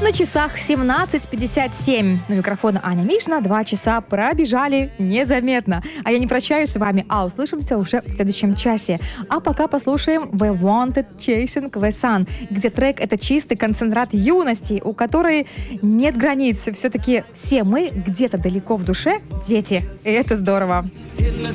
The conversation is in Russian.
На часах 17:57. На микрофона Аня Мишна. 2 часа пробежали незаметно. А я не прощаюсь с вами, а услышимся уже в следующем часе. А пока послушаем We Wanted Chasing the Sun, где трек — это чистый концентрат юности, у которой нет границ. Все-таки все мы где-то далеко в душе дети. И это здорово.